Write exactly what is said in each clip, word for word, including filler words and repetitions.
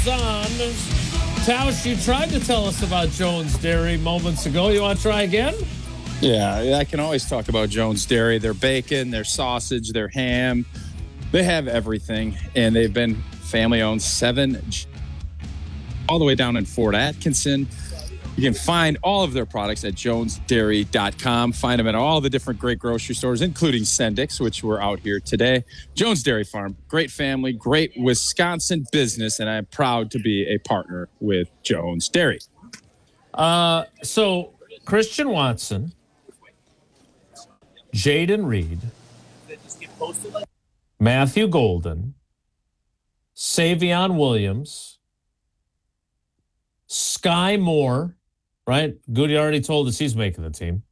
goes on. Tausch, you tried to tell us about Jones Dairy moments ago. You want to try again? Yeah, I can always talk about Jones Dairy. Their bacon, their sausage, their ham. They have everything, and they've been family-owned seven, all the way down in Fort Atkinson. You can find all of their products at jones dairy dot com. Find them at all the different great grocery stores, including Sendik's, which we're out here today. Jones Dairy Farm, great family, great Wisconsin business, and I'm proud to be a partner with Jones Dairy. Uh, so, Christian Watson, Jaden Reed, Matthew Golden, Savion Williams, Sky Moore, right? Goody already told us he's making the team.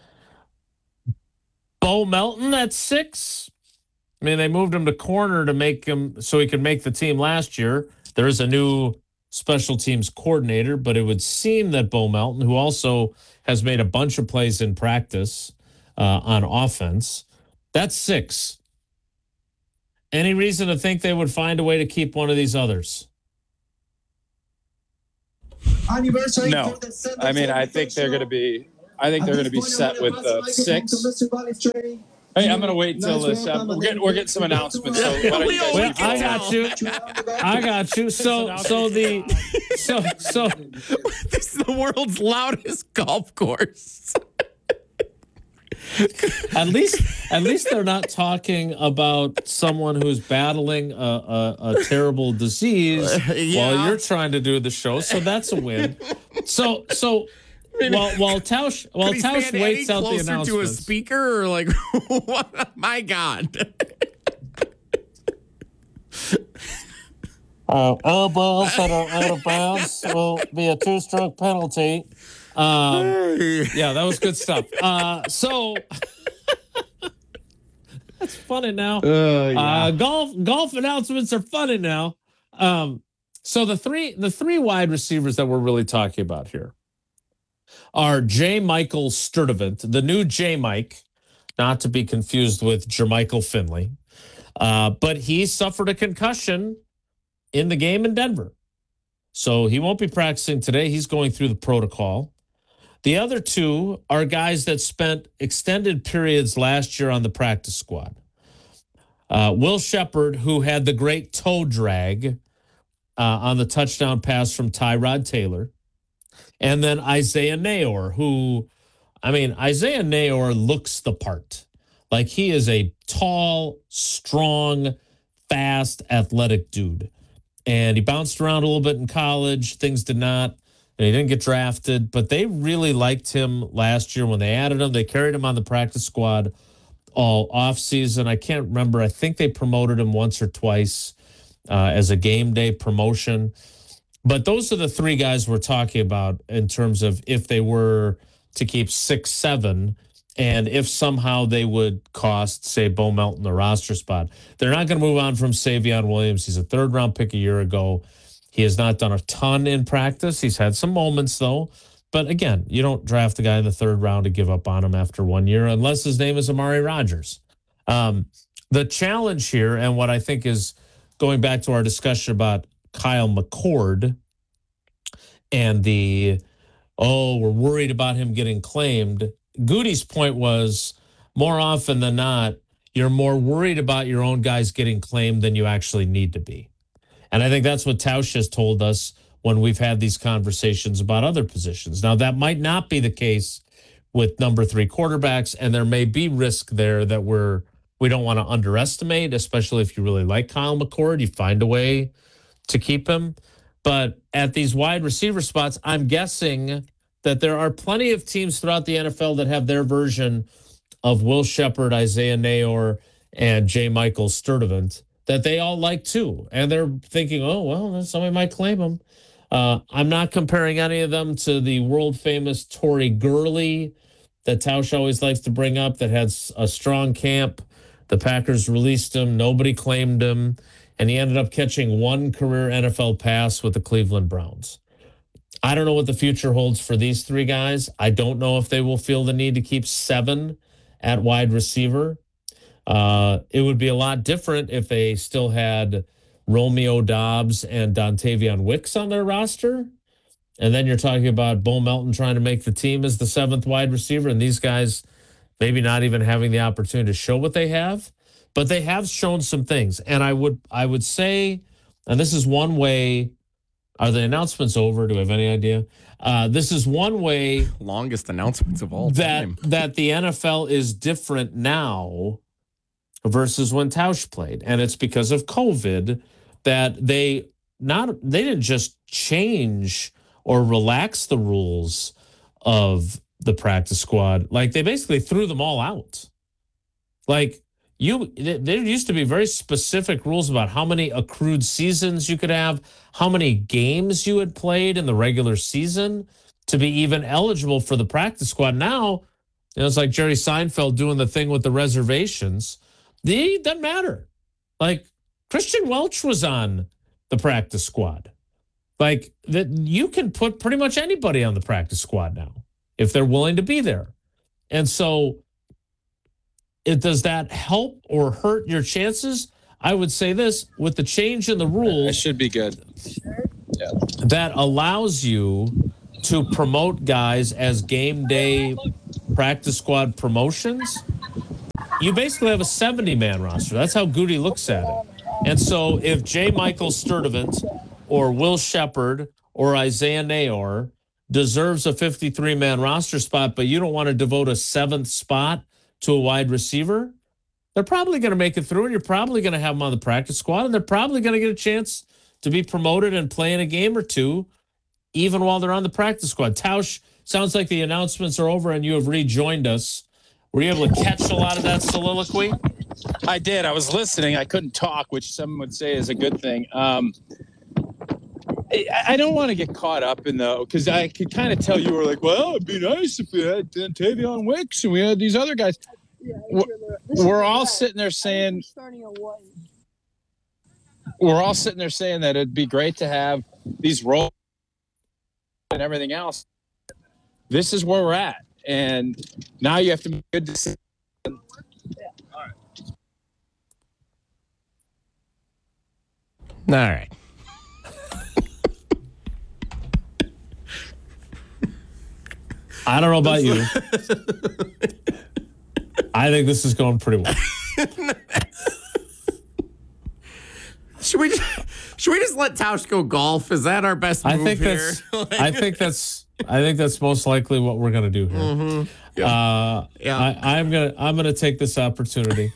Bo Melton at six. I mean, they moved him to corner to make him so he could make the team last year. There is a new special teams coordinator, but it would seem that Bo Melton, who also has made a bunch of plays in practice uh, on offense, that's six. Any reason to think they would find a way to keep one of these others? No, I mean, I think they're going to be. I think they're going to be set with the six. Hey, I'm going to wait until this. Uh, we're getting we're getting some announcements. So why don't you guys Well, keep I going? got you. I got you. So, so the so so This is the world's loudest golf course. at least at least they're not talking about someone who's battling a, a, a terrible disease Yeah. while you're trying to do the show. So that's a win. So so while while Tausch while Could he Tausch stand waits any out the closer to a announcements. speaker or like, what? My God. Uh, elbows that are out of bounds will be a two-stroke penalty. Um, yeah, that was good stuff. Uh, so that's funny now. Uh, Uh, golf golf announcements are funny now. Um, so the three the three wide receivers that we're really talking about here are J. Michael Sturdivant, the new J. Mike, not to be confused with Jermichael Finley, uh, but he suffered a concussion in the game in Denver, so he won't be practicing today. He's going through the protocol. The other two are guys that spent extended periods last year on the practice squad. Uh, Will Shepard, who had the great toe drag uh, on the touchdown pass from Tyrod Taylor. And then Isaiah Nayor, who, I mean, Isaiah Nayor looks the part. Like, he is a tall, strong, fast, athletic dude. And he bounced around a little bit in college. Things did not. And he didn't get drafted, but they really liked him last year when they added him. They carried him on the practice squad all offseason. I can't remember. I think they promoted him once or twice uh, as a game day promotion. But those are the three guys we're talking about in terms of if they were to keep six, seven, and if somehow they would cost, say, Bo Melton the roster spot. They're not going to move on from Savion Williams. He's a third-round pick a year ago. He has not done a ton in practice. He's had some moments, though. But again, you don't draft a guy in the third round to give up on him after one year unless his name is Amari Rodgers. Um, the challenge here, and what I think is going back to our discussion about Kyle McCord and the, oh, we're worried about him getting claimed. Goody's point was more often than not, you're more worried about your own guys getting claimed than you actually need to be. And I think that's what Tausch has told us when we've had these conversations about other positions. Now, that might not be the case with number three quarterbacks, and there may be risk there that we're, we don't want to underestimate, especially if you really like Kyle McCord. You find a way to keep him. But at these wide receiver spots, I'm guessing that there are plenty of teams throughout the N F L that have their version of Will Shepard, Isaiah Nayor, and J. Michael Sturdivant that they all like too. And they're thinking, oh, well, somebody might claim him. Uh, I'm not comparing any of them to the world-famous Torrey Gurley that Tausch always likes to bring up that had a strong camp. The Packers released him. Nobody claimed him. And he ended up catching one career N F L pass with the Cleveland Browns. I don't know what the future holds for these three guys. I don't know if they will feel the need to keep seven at wide receiver. Uh, it would be a lot different if they still had Romeo Dobbs and Dontavion Wicks on their roster. And then you're talking about Bo Melton trying to make the team as the seventh wide receiver, and these guys maybe not even having the opportunity to show what they have. But they have shown some things. And I would I would say, and this is one way, are the announcements over? Do we have any idea? Uh, this is one way Longest announcements of all that, time. that the N F L is different now versus when Tausch played. And it's because of COVID that they not they didn't just change or relax the rules of the practice squad. Like, they basically threw them all out. Like, you, there used to be very specific rules about how many accrued seasons you could have, how many games you had played in the regular season to be even eligible for the practice squad. Now, you know, it's like Jerry Seinfeld doing the thing with the reservations. It doesn't matter. Like, Christian Welch was on the practice squad. Like, that, you can put pretty much anybody on the practice squad now if they're willing to be there. And so, it, does that help or hurt your chances? I would say this, with the change in the rules, It should be good. Yeah. that allows you to promote guys as game day practice squad promotions. You basically have a seventy-man roster. That's how Goody looks at it. And so if J. Michael Sturdivant or Will Shepard or Isaiah Nayor deserves a fifty-three-man roster spot, but you don't want to devote a seventh spot to a wide receiver, they're probably going to make it through, and you're probably going to have them on the practice squad, and they're probably going to get a chance to be promoted and play in a game or two, even while they're on the practice squad. Tausch, sounds like the announcements are over and you have rejoined us. Were you able to catch a lot of that soliloquy? I did. I was listening. I couldn't talk, which some would say is a good thing. Um, I, I don't want to get caught up in the, because I could kind of tell you were like, well, it'd be nice if we had Tavion Wicks and we had these other guys. Yeah, We're, this is we're the all guy. sitting there saying, Starting at one. we're all sitting there saying that it'd be great to have these roles and everything else. This is where we're at. And now you have to make good decisions. All right. I don't know about you. I think this is going pretty well. Should we just, should we just let Tausch go golf? Is that our best move I think here? that's I think that's I think that's most likely what we're gonna do here. Mm-hmm. Yeah. Uh, Yeah. I, I'm gonna I'm gonna take this opportunity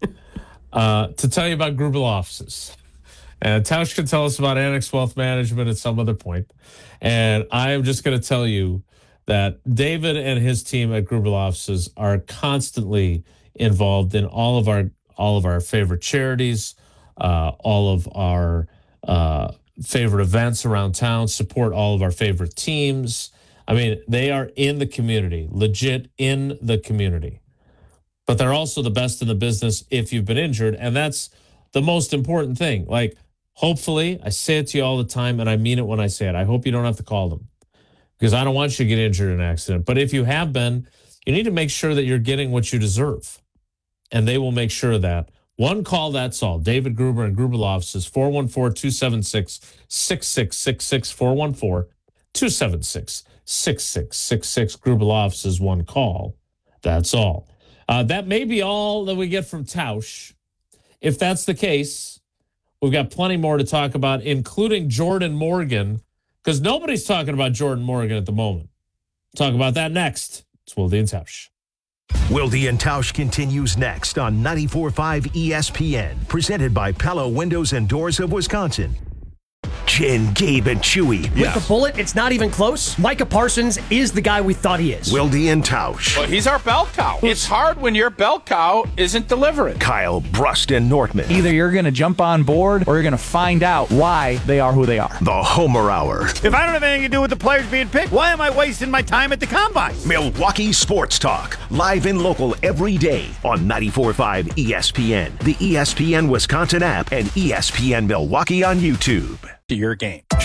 uh, to tell you about Grubel offices. And Tausch can tell us about Annex Wealth Management at some other point. And I am just going to tell you that David and his team at Grubel offices are constantly involved in all of our all of our favorite charities, uh, all of our uh, favorite events around town, support all of our favorite teams. I mean, they are in the community, legit in the community. But they're also the best in the business if you've been injured. And that's the most important thing. Like, hopefully, I say it to you all the time, and I mean it when I say it. I hope you don't have to call them because I don't want you to get injured in an accident. But if you have been, you need to make sure that you're getting what you deserve. And they will make sure of that. One call, that's all. David Gruber and Gruber offices, four one four, two seven six, six six six six, four one four, two seven six, six six six six. Gruber offices, one call. That's all. Uh, that may be all that we get from Tausch. If that's the case, we've got plenty more to talk about, including Jordan Morgan, because nobody's talking about Jordan Morgan at the moment. Talk about that next. It's Wilde and Tausch. Wilde and Tausch continues next on ninety-four point five E S P N, presented by Pella Windows and Doors of Wisconsin. Jen, Gabe, and Chewy. With the bullet, it's not even close. Micah Parsons is the guy we thought he is. Wilde and Tausch. Well, he's our bell cow. It's hard when your bell cow isn't delivering. Kyle, Brust, and Nortman. Either you're going to jump on board or you're going to find out why they are who they are. The Homer Hour. If I don't have anything to do with the players being picked, why am I wasting my time at the combine? Milwaukee Sports Talk. Live and local every day on ninety-four point five E S P N, the E S P N Wisconsin app, and E S P N Milwaukee on YouTube. To your game.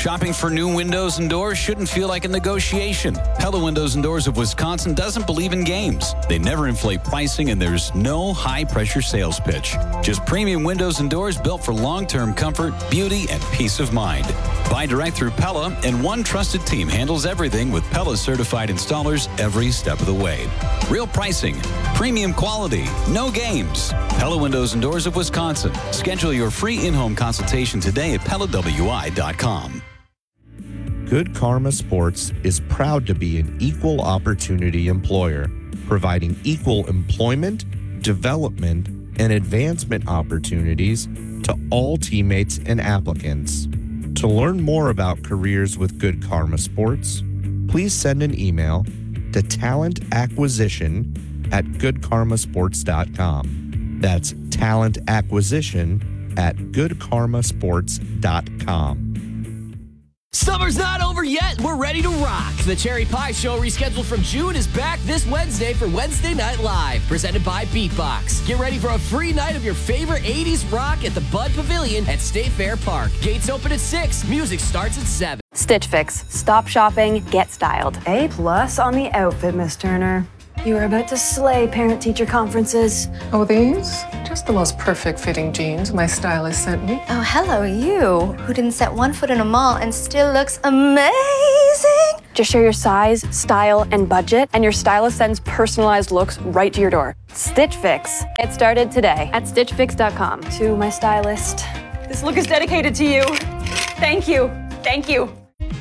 Shopping for new windows and doors shouldn't feel like a negotiation. Pella Windows and Doors of Wisconsin doesn't believe in games. They never inflate pricing, and there's no high-pressure sales pitch. Just premium windows and doors built for long-term comfort, beauty, and peace of mind. Buy direct through Pella, and one trusted team handles everything with Pella certified installers every step of the way. Real pricing, premium quality, no games. Pella Windows and Doors of Wisconsin. Schedule your free in-home consultation today at Pella W I dot com. Good Karma Sports is proud to be an equal opportunity employer, providing equal employment, development, and advancement opportunities to all teammates and applicants. To learn more about careers with Good Karma Sports, please send an email to talent acquisition at good karma sports dot com. That's talent acquisition at good karma sports dot com. Summer's not over yet. We're ready to rock. The Cherry Pie Show, rescheduled from June, is back this Wednesday for Wednesday Night Live, presented by Beatbox. Get ready for a free night of your favorite eighties rock at the Bud Pavilion at State Fair Park. Gates open at six. Music starts at seven. Stitch Fix. Stop shopping, get styled. A plus on the outfit, Miss Turner. You are about to slay parent-teacher conferences. Oh, these? Just the most perfect fitting jeans my stylist sent me. Oh, hello, you, who didn't set one foot in a mall and still looks amazing. Just share your size, style, and budget, and your stylist sends personalized looks right to your door. Stitch Fix. Get started today at stitch fix dot com. To my stylist, this look is dedicated to you. Thank you. Thank you.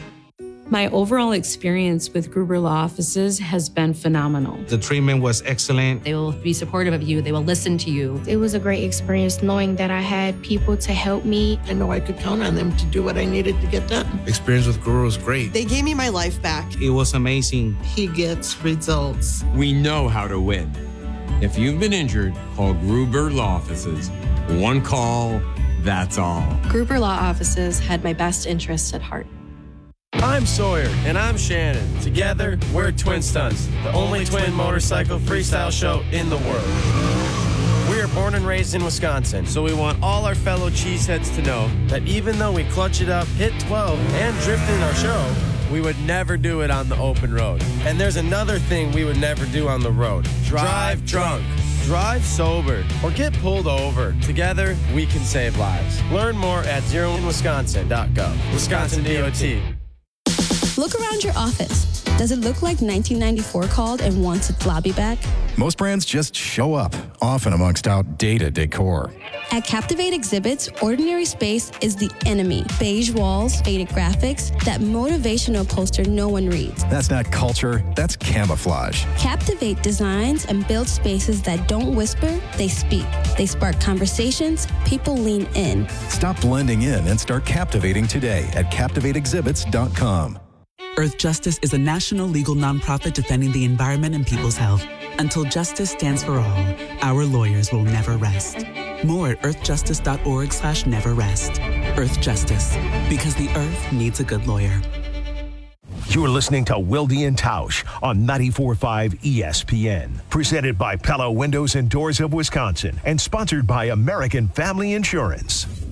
My overall experience with Gruber Law Offices has been phenomenal. The treatment was excellent. They will be supportive of you. They will listen to you. It was a great experience knowing that I had people to help me. I know I could count on them to do what I needed to get done. Experience with Gruber was great. They gave me my life back. It was amazing. He gets results. We know how to win. If you've been injured, call Gruber Law Offices. One call, that's all. Gruber Law Offices had my best interests at heart. I'm Sawyer, and I'm Shannon. Together, we're Twin Stunts, the only twin motorcycle freestyle show in the world. We are born and raised in Wisconsin, so we want all our fellow cheeseheads to know that even though we clutch it up, hit twelve, and drift in our show, we would never do it on the open road. And there's another thing we would never do on the road. Drive drunk. Drive sober or get pulled over. Together, we can save lives. Learn more at zero in wisconsin dot gov. Wisconsin D O T. Look around your office. Does it look like nineteen ninety-four called and wants its lobby back? Most brands just show up, often amongst outdated decor. At Captivate Exhibits, ordinary space is the enemy. Beige walls, faded graphics, that motivational poster no one reads. That's not culture, that's camouflage. Captivate designs and builds spaces that don't whisper, they speak. They spark conversations, people lean in. Stop blending in and start captivating today at captivate exhibits dot com. Earth Justice is a national legal nonprofit defending the environment and people's health. Until justice stands for all, our lawyers will never rest. More at earth justice dot org slash never rest. Earth Justice, because the earth needs a good lawyer. You're listening to Wilde and Tausch on ninety-four point five E S P N. Presented by Pella Windows and Doors of Wisconsin and sponsored by American Family Insurance.